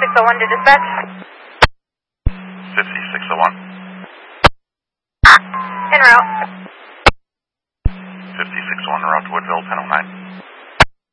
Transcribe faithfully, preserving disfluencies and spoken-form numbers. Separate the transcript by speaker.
Speaker 1: fifty-six oh one to dispatch.
Speaker 2: fifty-six oh one.
Speaker 1: En route.
Speaker 2: fifty-six oh one, route to Woodville, ten oh nine.